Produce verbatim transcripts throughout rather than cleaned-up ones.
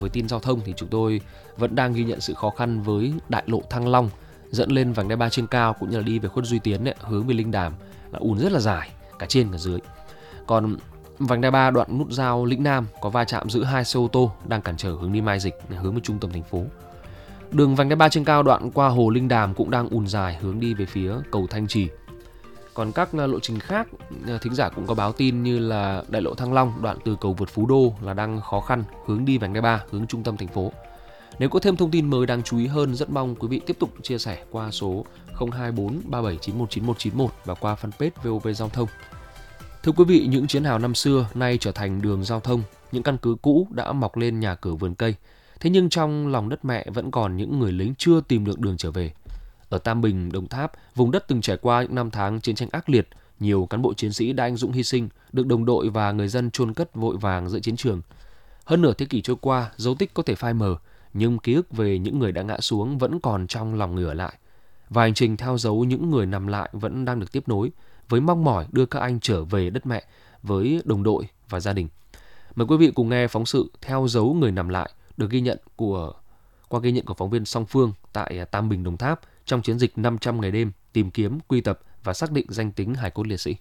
Với tin giao thông thì chúng tôi vẫn đang ghi nhận sự khó khăn với đại lộ Thăng Long dẫn lên vành đai ba trên cao cũng như là đi về khuất Duy Tiến ấy, hướng về Linh Đàm là ùn rất là dài cả trên cả dưới. Còn vành đai ba đoạn nút giao Lĩnh Nam có va chạm giữa hai xe ô tô đang cản trở hướng đi Mai Dịch hướng về trung tâm thành phố. Đường vành đai ba trên cao đoạn qua hồ Linh Đàm cũng đang ùn dài hướng đi về phía cầu Thanh Trì. Còn các lộ trình khác, thính giả cũng có báo tin như là đại lộ Thăng Long đoạn từ cầu vượt Phú Đô là đang khó khăn hướng đi vành đai ba hướng trung tâm thành phố. Nếu có thêm thông tin mới đáng chú ý hơn, rất mong quý vị tiếp tục chia sẻ qua số không hai bốn ba bảy chín một chín một chín một và qua fanpage vê o vê Giao thông. Thưa quý vị, những chiến hào năm xưa nay trở thành đường giao thông, những căn cứ cũ đã mọc lên nhà cửa vườn cây. Thế nhưng trong lòng đất mẹ vẫn còn những người lính chưa tìm được đường trở về. Ở Tam Bình, Đồng Tháp, vùng đất từng trải qua những năm tháng chiến tranh ác liệt, nhiều cán bộ chiến sĩ đã anh dũng hy sinh, được đồng đội và người dân chôn cất vội vàng giữa chiến trường. Hơn nửa thế kỷ trôi qua, dấu tích có thể phai mờ, nhưng ký ức về những người đã ngã xuống vẫn còn trong lòng người ở lại. Và hành trình theo dấu những người nằm lại vẫn đang được tiếp nối, với mong mỏi đưa các anh trở về đất mẹ với đồng đội và gia đình. Mời quý vị cùng nghe phóng sự Theo dấu người nằm lại được ghi nhận của qua ghi nhận của phóng viên Song Phương tại Tam Bình, Đồng Tháp trong chiến dịch năm trăm ngày đêm tìm kiếm, quy tập và xác định danh tính hài cốt liệt sĩ.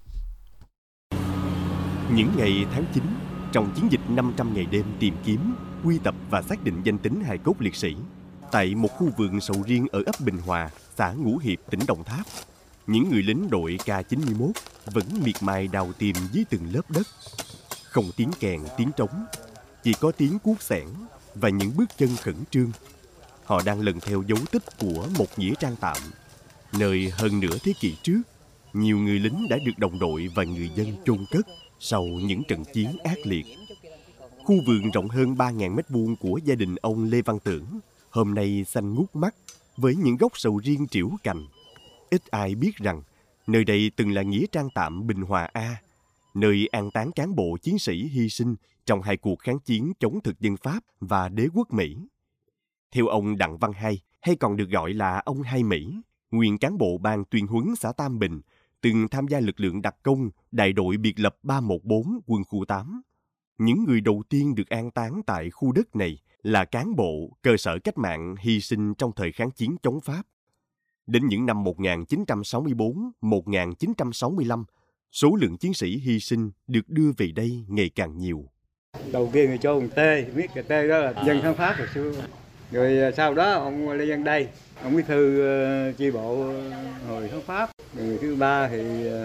Những ngày tháng chín, trong chiến dịch năm trăm ngày đêm tìm kiếm, quy tập và xác định danh tính hài cốt liệt sĩ, tại một khu vườn sầu riêng ở ấp Bình Hòa, xã Ngũ Hiệp, tỉnh Đồng Tháp, những người lính đội K chín mươi mốt vẫn miệt mài đào tìm dưới từng lớp đất. Không tiếng kèn, tiếng trống, chỉ có tiếng cuốc xẻng và những bước chân khẩn trương. Họ đang lần theo dấu tích của một nghĩa trang tạm, nơi hơn nửa thế kỷ trước, nhiều người lính đã được đồng đội và người dân chôn cất sau những trận chiến ác liệt. Khu vườn rộng hơn ba nghìn mét vuông của gia đình ông Lê Văn Tưởng hôm nay xanh ngút mắt với những gốc sầu riêng trĩu cành. Ít ai biết rằng nơi đây từng là nghĩa trang tạm Bình Hòa A, nơi an táng cán bộ chiến sĩ hy sinh trong hai cuộc kháng chiến chống thực dân Pháp và đế quốc Mỹ. Theo ông Đặng Văn Hay, hay còn được gọi là ông Hai Mỹ, nguyên cán bộ ban tuyên huấn xã Tam Bình, từng tham gia lực lượng đặc công đại đội biệt lập ba một bốn quân khu tám. Những người đầu tiên được an táng tại khu đất này là cán bộ cơ sở cách mạng hy sinh trong thời kháng chiến chống Pháp. Đến những năm một nghìn chín trăm sáu mươi tư đến một nghìn chín trăm sáu mươi lăm, số lượng chiến sĩ hy sinh được đưa về đây ngày càng nhiều. Đầu tiên thì cho ông Tê, biết cái Tê đó là dân kháng Pháp hồi xưa. Rồi sau đó ông Lê Văn Đây, ông bí thư uh, chi bộ uh, hồi kháng Pháp. Rồi người thứ ba thì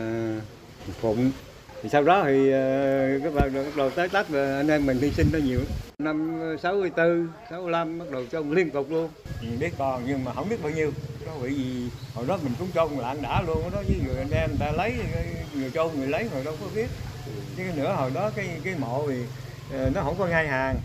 uh, Phụng. Thì sau đó thì uh, các bạn bắt đầu tới tắt là anh em mình hy sinh đó nhiều. Năm sáu mươi tư, sáu mươi lăm bắt đầu cho ông liên tục luôn. Mình biết còn nhưng mà không biết bao nhiêu. Có bị gì hồi đó mình cũng cho ông lạng đã luôn đó, với người anh em người ta lấy, người cho người lấy rồi đâu có biết. Chứ nữa hồi đó cái cái mộ thì uh, nó không có ngai hàng.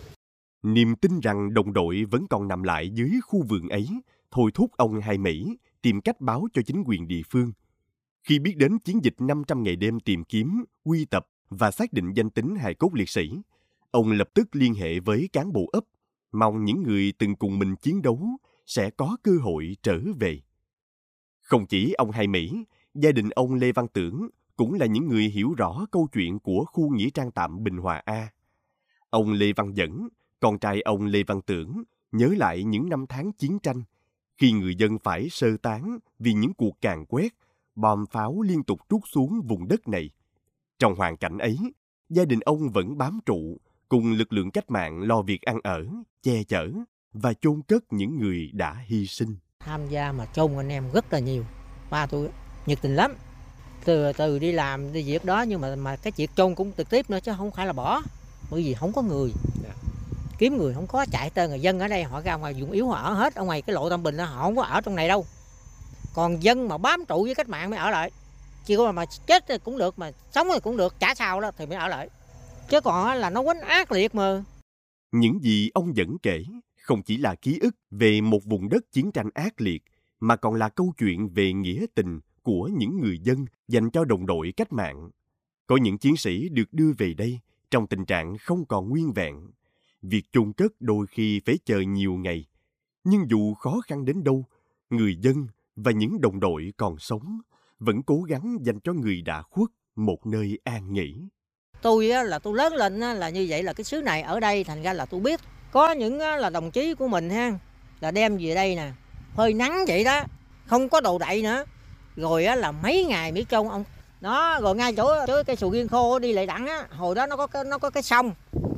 Niềm tin rằng đồng đội vẫn còn nằm lại dưới khu vườn ấy thôi thúc ông Hai Mỹ tìm cách báo cho chính quyền địa phương. Khi biết đến chiến dịch năm trăm ngày đêm tìm kiếm, quy tập và xác định danh tính hài cốt liệt sĩ, ông lập tức liên hệ với cán bộ ấp, mong những người từng cùng mình chiến đấu sẽ có cơ hội trở về. Không chỉ ông Hai Mỹ, gia đình ông Lê Văn Tưởng cũng là những người hiểu rõ câu chuyện của khu nghĩa trang tạm Bình Hòa A. Ông Lê Văn Dẫn, con trai ông Lê Văn Tưởng, nhớ lại những năm tháng chiến tranh, khi người dân phải sơ tán vì những cuộc càn quét, bom pháo liên tục trút xuống vùng đất này. Trong hoàn cảnh ấy, gia đình ông vẫn bám trụ, cùng lực lượng cách mạng lo việc ăn ở, che chở và chôn cất những người đã hy sinh. Tham gia mà chôn anh em rất là nhiều. Ba tôi nhiệt tình lắm. Từ từ đi làm đi việc đó nhưng mà mà cái việc chôn cũng trực tiếp nữa chứ không phải là bỏ. Bởi vì không có người. Kiếm người không có, chạy tới người dân ở đây họ ra ngoài vùng yếu họ ở hết, ở ngoài cái lộ Tam Bình đó, họ không có ở trong này đâu. Còn dân mà bám trụ với cách mạng mới ở lại. Chỉ có mà chết cũng được, mà sống thì cũng được, chả sao đó thì mới ở lại. Chứ còn là nó quánh ác liệt mà. Những gì ông Dẫn kể không chỉ là ký ức về một vùng đất chiến tranh ác liệt, mà còn là câu chuyện về nghĩa tình của những người dân dành cho đồng đội cách mạng. Có những chiến sĩ được đưa về đây trong tình trạng không còn nguyên vẹn. Việc chôn cất đôi khi phải chờ nhiều ngày. Nhưng dù khó khăn đến đâu, người dân và những đồng đội còn sống vẫn cố gắng dành cho người đã khuất một nơi an nghỉ. Tôi là tôi lớn lên là như vậy, là cái xứ này ở đây thành ra là tôi biết Có những á, là đồng chí của mình ha, là đem về đây nè, hơi nắng vậy đó, không có đồ đậy nữa. Rồi á, là mấy ngày mới chôn ông. Đó, rồi ngay chỗ, chỗ cây sầu riêng khô đi lại đặng á, hồi đó nó có cái, nó có cái sông.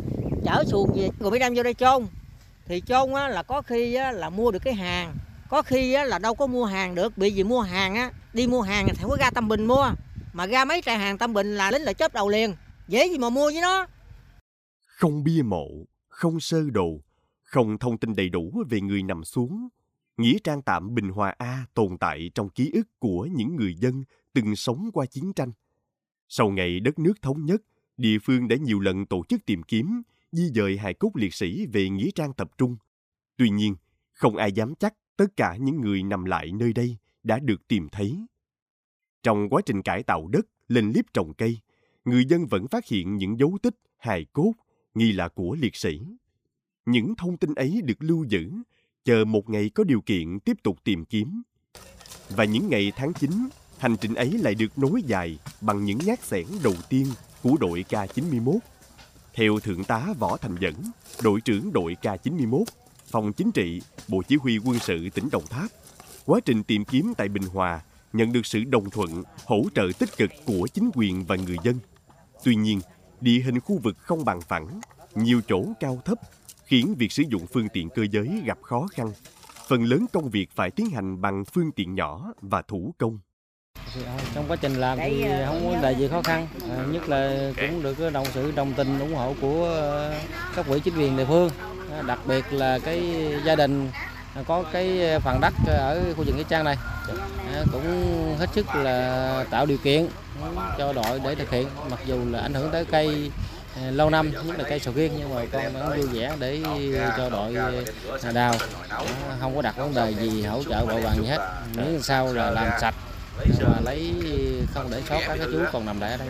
Chở xuồng về rồi mới đem vô đây chôn. Thì chôn á, là có khi á, là mua được cái hàng, có khi á, là đâu có mua hàng được, bị vì mua hàng á, đi mua hàng thì phải có ra Tam Bình mua, mà ra mấy trại hàng Tam Bình là lính lại chớp đầu liền, dễ gì mà mua với nó. Không bia mộ, không sơ đồ, không thông tin đầy đủ về người nằm xuống, nghĩa trang tạm Bình Hòa A tồn tại trong ký ức của những người dân từng sống qua chiến tranh. Sau ngày đất nước thống nhất, địa phương đã nhiều lần tổ chức tìm kiếm, di dời hài cốt liệt sĩ về nghĩa trang tập trung. Tuy nhiên, không ai dám chắc tất cả những người nằm lại nơi đây đã được tìm thấy. Trong quá trình cải tạo đất, lên liếp trồng cây, người dân vẫn phát hiện những dấu tích, hài cốt, nghi là của liệt sĩ. Những thông tin ấy được lưu giữ, chờ một ngày có điều kiện tiếp tục tìm kiếm. Và những ngày tháng chín, hành trình ấy lại được nối dài bằng những nhát xẻng đầu tiên của đội K chín mươi mốt. Theo Thượng tá Võ Thành Dẫn, đội trưởng đội K chín mươi mốt, Phòng Chính trị, Bộ Chỉ huy Quân sự tỉnh Đồng Tháp, quá trình tìm kiếm tại Bình Hòa nhận được sự đồng thuận, hỗ trợ tích cực của chính quyền và người dân. Tuy nhiên, địa hình khu vực không bằng phẳng, nhiều chỗ cao thấp, khiến việc sử dụng phương tiện cơ giới gặp khó khăn. Phần lớn công việc phải tiến hành bằng phương tiện nhỏ và thủ công. Trong quá trình làm thì không có vấn đề gì khó khăn, nhất là cũng được đồng sự đồng tình ủng hộ của các quỹ chính quyền địa phương, đặc biệt là cái gia đình có cái phần đất ở khu vực nghĩa trang này cũng hết sức là tạo điều kiện cho đội để thực hiện, mặc dù là ảnh hưởng tới cây lâu năm, nhất là cây sầu riêng, nhưng mà con vẫn vui vẻ để cho đội đào, không có đặt vấn đề gì hỗ trợ bội vàng gì hết, miễn sao là làm sạch và lấy không để sót các cái chú còn nằm lại ở đây.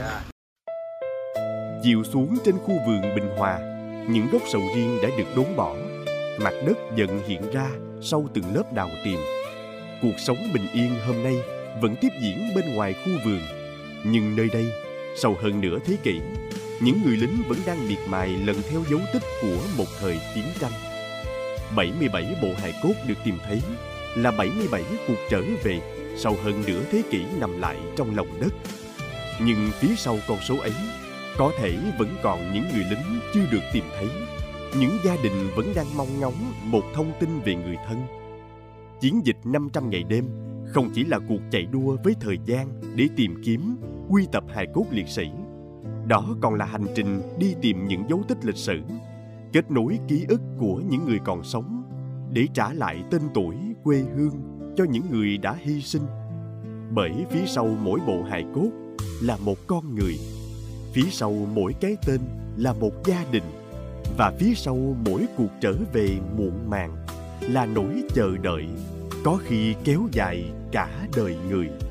Chiều xuống trên khu vườn Bình Hòa, những gốc sầu riêng đã được đốn bỏ, mặt đất dần hiện ra sau từng lớp đào tìm. Cuộc sống bình yên hôm nay vẫn tiếp diễn bên ngoài khu vườn, nhưng nơi đây, sau hơn nửa thế kỷ, những người lính vẫn đang miệt mài lần theo dấu tích của một thời chiến tranh. bảy mươi bảy bộ hài cốt được tìm thấy là bảy mươi bảy cuộc trở về sau hơn nửa thế kỷ nằm lại trong lòng đất. Nhưng phía sau con số ấy, có thể vẫn còn những người lính chưa được tìm thấy, những gia đình vẫn đang mong ngóng một thông tin về người thân. Chiến dịch năm trăm ngày đêm không chỉ là cuộc chạy đua với thời gian để tìm kiếm, quy tập hài cốt liệt sĩ. Đó còn là hành trình đi tìm những dấu tích lịch sử, kết nối ký ức của những người còn sống để trả lại tên tuổi, quê hương cho những người đã hy sinh. Bởi phía sau mỗi bộ hài cốt là một con người, phía sau mỗi cái tên là một gia đình, và phía sau mỗi cuộc trở về muộn màng là nỗi chờ đợi, có khi kéo dài cả đời người.